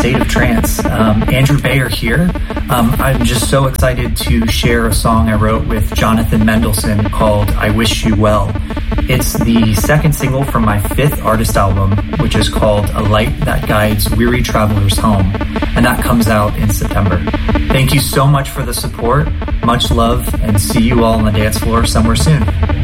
state of trance. Andrew Bayer here. I'm just so excited to share a song I wrote with Jonathan Mendelsohn called I Wish You Well. It's the second single from my fifth artist album, which is called A Light That Guides Weary Travelers Home, and that comes out in September. Thank you so much for the support. Much love, and see you all on the dance floor somewhere soon.